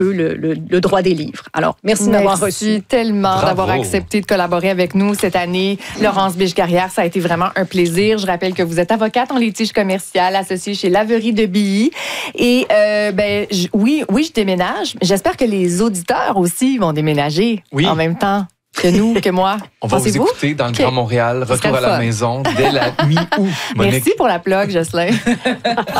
peu le droit des livres. Alors, merci de m'avoir reçu. Merci tellement Bravo. d'avoir accepté de collaborer avec nous cette année. Laurence Biche-Carrière, ça a été vraiment un plaisir. Je rappelle que vous êtes avocate en litige commercial, associée chez Laverie de Billy. Et oui, je déménage. J'espère que les auditeurs aussi vont déménager en même temps que nous, que moi. On va vous Pensez-vous? écouter dans le Grand Montréal, Ça serait retour à la fun. maison dès la mi-août. Monique. Merci pour la plug, Jocelyn.